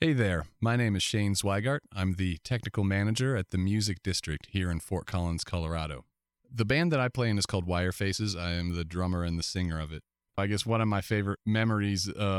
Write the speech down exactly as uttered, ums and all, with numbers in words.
Hey there, my name is Shane Zweigart. I'm the technical manager at the Music District here in Fort Collins, Colorado. The band that I play in is called Wire Faces. I am the drummer and the singer of it. I guess one of my favorite memories uh,